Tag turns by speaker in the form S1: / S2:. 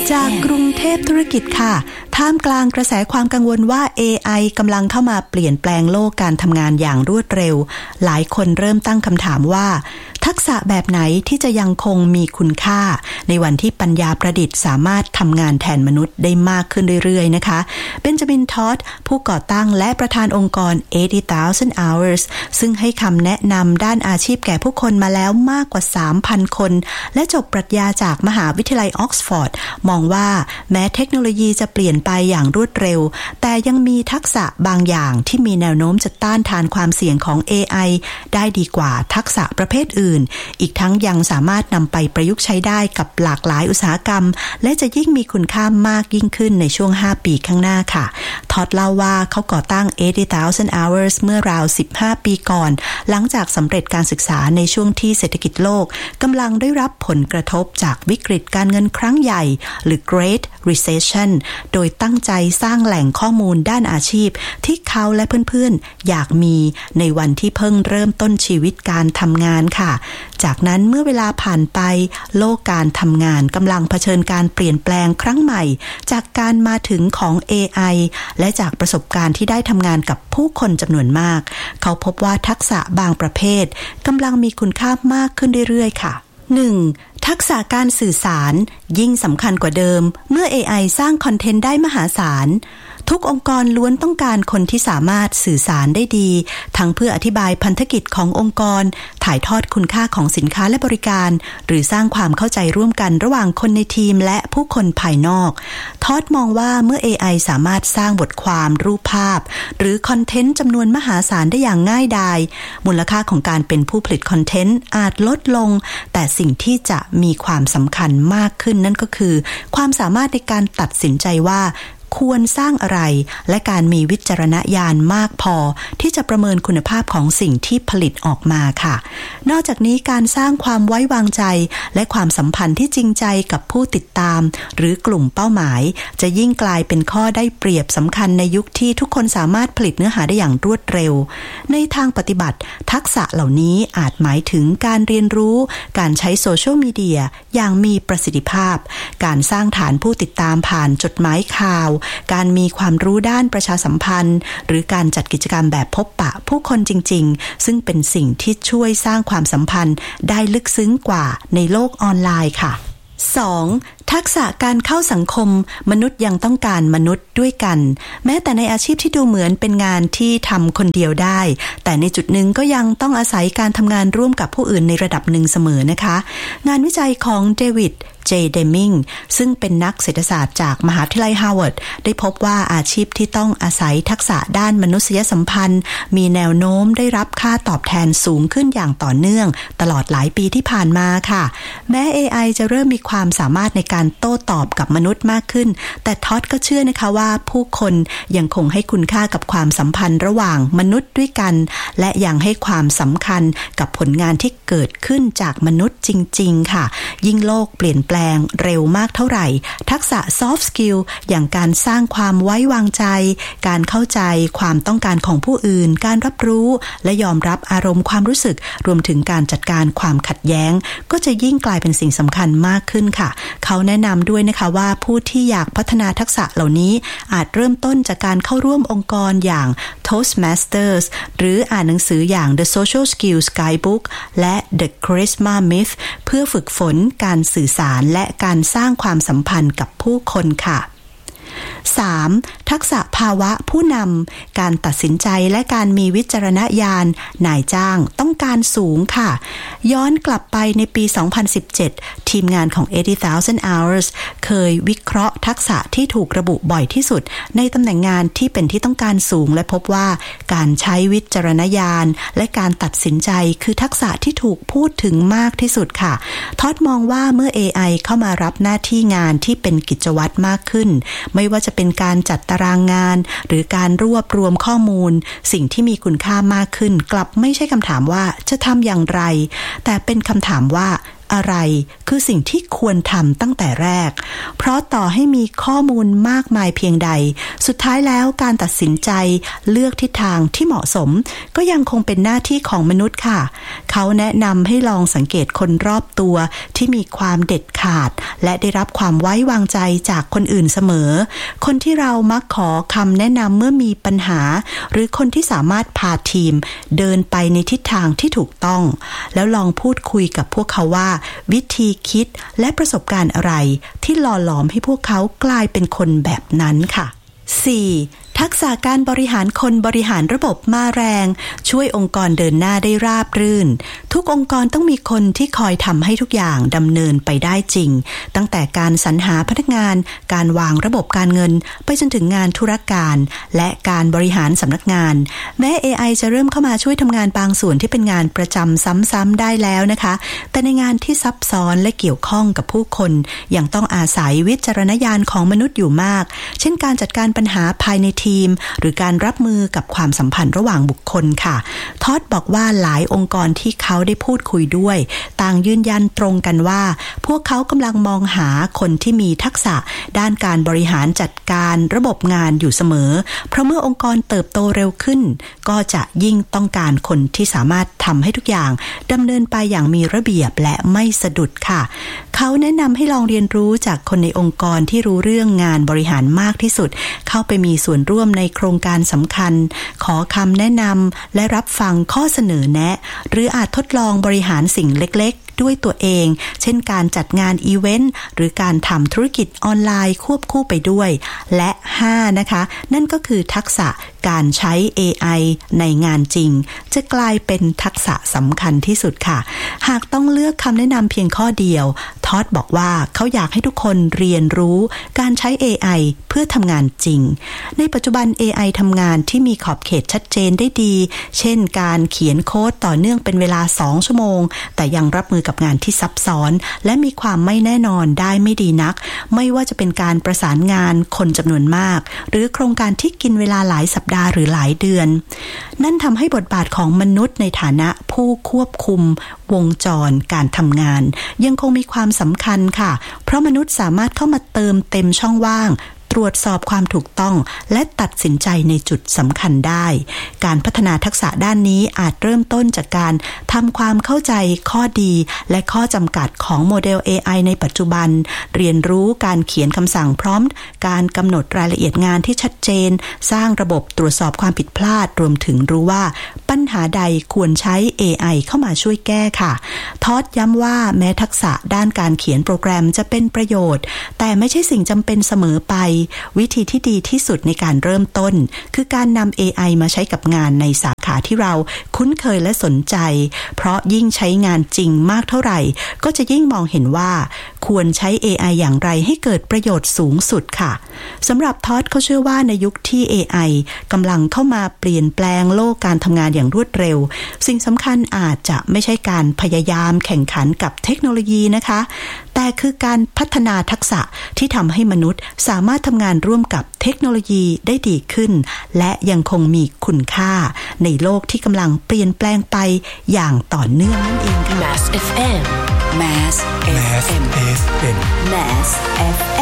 S1: จากกรุงเทพธุรกิจค่ะท่ามกลางกระแสความกังวลว่า AI กำลังเข้ามาเปลี่ยนแปลงโลกการทำงานอย่างรวดเร็วหลายคนเริ่มตั้งคำถามว่าทักษะแบบไหนที่จะยังคงมีคุณค่าในวันที่ปัญญาประดิษฐ์สามารถทำงานแทนมนุษย์ได้มากขึ้นเรื่อยๆนะคะเบนจามินทอดผู้ก่อตั้งและประธานองค์กร 80,000 Hours ซึ่งให้คำแนะนำด้านอาชีพแก่ผู้คนมาแล้วมากกว่า 3,000 คนและจบปรัชญาจากมหาวิทยาลัยออกซฟอร์ดมองว่าแม้เทคโนโลยีจะเปลี่ยนไปอย่างรวดเร็วแต่ยังมีทักษะบางอย่างที่มีแนวโน้มจะต้านทานความเสี่ยงของ AI ได้ดีกว่าทักษะประเภทอื่นอีกทั้งยังสามารถนำไปประยุกต์ใช้ได้กับหลากหลายอุตสาหกรรมและจะยิ่งมีคุณค่ามากยิ่งขึ้นในช่วง5ปีข้างหน้าค่ะทอดเล่าว่าเขาก่อตั้ง 80,000 Hours เมื่อราว15ปีก่อนหลังจากสำเร็จการศึกษาในช่วงที่เศรษฐกิจโลกกำลังได้รับผลกระทบจากวิกฤตการเงินครั้งใหญ่หรือ Great Recession โดยตั้งใจสร้างแหล่งข้อมูลด้านอาชีพที่เขาและเพื่อนๆอยากมีในวันที่เพิ่งเริ่มต้นชีวิตการทำงานค่ะจากนั้นเมื่อเวลาผ่านไปโลกการทำงานกำลังเผชิญการเปลี่ยนแปลงครั้งใหม่จากการมาถึงของ AI และจากประสบการณ์ที่ได้ทำงานกับผู้คนจำนวนมากเขาพบว่าทักษะบางประเภทกำลังมีคุณค่ามากขึ้นเรื่อยๆค่ะ 1. ทักษะการสื่อสารยิ่งสำคัญกว่าเดิมเมื่อ AI สร้างคอนเทนต์ได้มหาศาลทุกองค์กรล้วนต้องการคนที่สามารถสื่อสารได้ดีทั้งเพื่ออธิบายพันธกิจขององค์กรถ่ายทอดคุณค่าของสินค้าและบริการหรือสร้างความเข้าใจร่วมกันระหว่างคนในทีมและผู้คนภายนอกทอดมองว่าเมื่อ AI สามารถสร้างบทความรูปภาพหรือคอนเทนต์จำนวนมหาศาลได้อย่างง่ายดายมูลค่าของการเป็นผู้ผลิตคอนเทนต์อาจลดลงแต่สิ่งที่จะมีความสำคัญมากขึ้นนั่นก็คือความสามารถในการตัดสินใจว่าควรสร้างอะไรและการมีวิจารณญาณมากพอที่จะประเมินคุณภาพของสิ่งที่ผลิตออกมาค่ะนอกจากนี้การสร้างความไว้วางใจและความสัมพันธ์ที่จริงใจกับผู้ติดตามหรือกลุ่มเป้าหมายจะยิ่งกลายเป็นข้อได้เปรียบสำคัญในยุคที่ทุกคนสามารถผลิตเนื้อหาได้อย่างรวดเร็วในทางปฏิบัติทักษะเหล่านี้อาจหมายถึงการเรียนรู้การใช้โซเชียลมีเดียอย่างมีประสิทธิภาพการสร้างฐานผู้ติดตามผ่านจดหมายข่าวการมีความรู้ด้านประชาสัมพันธ์หรือการจัดกิจกรรมแบบพบปะผู้คนจริงๆซึ่งเป็นสิ่งที่ช่วยสร้างความสัมพันธ์ได้ลึกซึ้งกว่าในโลกออนไลน์ค่ะ 2. ทักษะการเข้าสังคมมนุษย์ยังต้องการมนุษย์ด้วยกันแม้แต่ในอาชีพที่ดูเหมือนเป็นงานที่ทำคนเดียวได้แต่ในจุดหนึ่งก็ยังต้องอาศัยการทำงานร่วมกับผู้อื่นในระดับหนึ่งเสมอนะคะงานวิจัยของเดวิดเจเดมิงซึ่งเป็นนักเศรษฐศาสตร์จากมหาวิทยาลัยฮาร์วาร์ดได้พบว่าอาชีพที่ต้องอาศัยทักษะด้านมนุษยสัมพันธ์มีแนวโน้มได้รับค่าตอบแทนสูงขึ้นอย่างต่อเนื่องตลอดหลายปีที่ผ่านมาค่ะแม้ AI จะเริ่มมีความสามารถในการโต้ตอบกับมนุษย์มากขึ้นแต่ท็อดก็เชื่อนะคะว่าผู้คนยังคงให้คุณค่ากับความสัมพันธ์ระหว่างมนุษย์ด้วยกันและยังให้ความสำคัญกับผลงานที่เกิดขึ้นจากมนุษย์จริงๆค่ะยิ่งโลกเปลี่ยนแปลงเร็วมากเท่าไหร่ทักษะ soft skill อย่างการสร้างความไว้วางใจการเข้าใจความต้องการของผู้อื่นการรับรู้และยอมรับอารมณ์ความรู้สึกรวมถึงการจัดการความขัดแย้งก็จะยิ่งกลายเป็นสิ่งสำคัญมากขึ้นค่ะเขาแนะนำด้วยนะคะว่าผู้ที่อยากพัฒนาทักษะเหล่านี้อาจเริ่มต้นจากการเข้าร่วมองค์กรอย่าง Toastmasters หรืออ่านหนังสืออย่าง The Social Skills Guidebook และ The Charisma Myth เพื่อฝึกฝนการสื่อสารและการสร้างความสัมพันธ์กับผู้คนค่ะ 3. ทักษะภาวะผู้นำการตัดสินใจและการมีวิจารณญาณนายจ้างต้องการสูงค่ะย้อนกลับไปในปี 2017 ทีมงานของ 80,000 Hours เคยวิเคราะห์ทักษะที่ถูกระบุบ่อยที่สุดในตำแหน่งงานที่เป็นที่ต้องการสูงและพบว่าการใช้วิจารณญาณและการตัดสินใจคือทักษะที่ถูกพูดถึงมากที่สุดค่ะทอดมองว่าเมื่อ AI เข้ามารับหน้าที่งานที่เป็นกิจวัตรมากขึ้นไม่ว่าจะเป็นการจัดตารางงานหรือการรวบรวมข้อมูลสิ่งที่มีคุณค่ามากขึ้นกลับไม่ใช่คำถามว่าจะทำอย่างไรแต่เป็นคำถามว่าอะไรคือสิ่งที่ควรทำตั้งแต่แรกเพราะต่อให้มีข้อมูลมากมายเพียงใดสุดท้ายแล้วการตัดสินใจเลือกทิศทางที่เหมาะสมก็ยังคงเป็นหน้าที่ของมนุษย์ค่ะเขาแนะนำให้ลองสังเกตคนรอบตัวที่มีความเด็ดขาดและได้รับความไว้วางใจจากคนอื่นเสมอคนที่เรามักขอคำแนะนำเมื่อมีปัญหาหรือคนที่สามารถพาทีมเดินไปในทิศทางที่ถูกต้องแล้วลองพูดคุยกับพวกเขาว่าวิธีคิดและประสบการณ์อะไรที่หล่อหลอมให้พวกเขากลายเป็นคนแบบนั้นค่ะ 4. ทักษะการบริหารคนบริหารระบบมาแรงช่วยองค์กรเดินหน้าได้ราบรื่นทุกองค์กรต้องมีคนที่คอยทำให้ทุกอย่างดำเนินไปได้จริงตั้งแต่การสรรหาพนักงานการวางระบบการเงินไปจนถึงงานธุรการและการบริหารสำนักงานแม้ AI จะเริ่มเข้ามาช่วยทำงานบางส่วนที่เป็นงานประจำซ้ำๆได้แล้วนะคะแต่ในงานที่ซับซ้อนและเกี่ยวข้องกับผู้คนยังต้องอาศัยวิจารณญาณของมนุษย์อยู่มากเช่นการจัดการปัญหาภายในทีมหรือการรับมือกับความสัมพันธ์ระหว่างบุคคลค่ะทอดบอกว่าหลายองค์กรที่เขาได้พูดคุยด้วยต่างยืนยันตรงกันว่าพวกเขากำลังมองหาคนที่มีทักษะด้านการบริหารจัดการระบบงานอยู่เสมอเพราะเมื่อองค์กรเติบโตเร็วขึ้นก็จะยิ่งต้องการคนที่สามารถทำให้ทุกอย่างดำเนินไปอย่างมีระเบียบและไม่สะดุดค่ะเขาแนะนำให้ลองเรียนรู้จากคนในองค์กรที่รู้เรื่องงานบริหารมากที่สุดเข้าไปมีส่วนร่วมในโครงการสำคัญขอคำแนะนำและรับฟังข้อเสนอแนะหรืออาจทดลองบริหารสิ่งเล็กๆด้วยตัวเองเช่นการจัดงานอีเวนต์หรือการทำธุรกิจออนไลน์ควบคู่ไปด้วยและ 5 นะคะนั่นก็คือทักษะการใช้ AI ในงานจริงจะกลายเป็นทักษะสำคัญที่สุดค่ะหากต้องเลือกคำแนะนำเพียงข้อเดียวทอดบอกว่าเขาอยากให้ทุกคนเรียนรู้การใช้ AI เพื่อทำงานจริงในปัจจุบัน AI ทำงานที่มีขอบเขตชัดเจนได้ดีเช่นการเขียนโค้ดต่อเนื่องเป็นเวลา2 ชั่วโมงแต่ยังรับมือกับงานที่ซับซ้อนและมีความไม่แน่นอนได้ไม่ดีนักไม่ว่าจะเป็นการประสานงานคนจำนวนมากหรือโครงการที่กินเวลาหลายสัปดาห์หรือหลายเดือนนั่นทำให้บทบาทของมนุษย์ในฐานะผู้ควบคุมวงจรการทำงานยังคงมีความสำคัญค่ะเพราะมนุษย์สามารถเข้ามาเติมเต็มช่องว่างตรวจสอบความถูกต้องและตัดสินใจในจุดสำคัญได้การพัฒนาทักษะด้านนี้อาจเริ่มต้นจากการทำความเข้าใจข้อดีและข้อจำกัดของโมเดล AI ในปัจจุบันเรียนรู้การเขียนคำสั่งพร้อมการกำหนดรายละเอียดงานที่ชัดเจนสร้างระบบตรวจสอบความผิดพลาดรวมถึงรู้ว่าปัญหาใดควรใช้ AI เข้ามาช่วยแก้ค่ะทอดย้ำว่าแม้ทักษะด้านการเขียนโปรแกรมจะเป็นประโยชน์แต่ไม่ใช่สิ่งจำเป็นเสมอไปวิธีที่ดีที่สุดในการเริ่มต้นคือการนำ AI มาใช้กับงานในสาขาที่เราคุ้นเคยและสนใจเพราะยิ่งใช้งานจริงมากเท่าไหร่ก็จะยิ่งมองเห็นว่าควรใช้ AI อย่างไรให้เกิดประโยชน์สูงสุดค่ะสำหรับทอดเขาเชื่อว่าในยุคที่ AI กำลังเข้ามาเปลี่ยนแปลงโลกการทำงานอย่างรวดเร็วสิ่งสำคัญอาจจะไม่ใช่การพยายามแข่งขันกับเทคโนโลยีนะคะแต่คือการพัฒนาทักษะที่ทำให้มนุษย์สามารถทำงานร่วมกับเทคโนโลยีได้ดีขึ้นและยังคงมีคุณค่าในโลกที่กำลังเปลี่ยนแปลงไปอย่างต่อเนื่องนั่นเองค่ะ
S2: Mass FM
S1: Mass FM